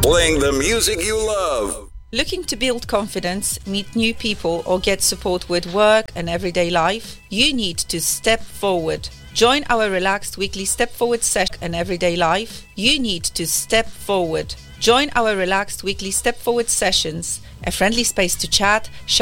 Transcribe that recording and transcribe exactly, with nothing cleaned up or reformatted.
playing the music you love. Looking to build confidence, meet new people, or get support with work and everyday life? You need to step forward. Join our relaxed weekly Step Forward session and everyday life. You need to step forward. Join our relaxed weekly Step Forward sessions, a friendly space to chat, share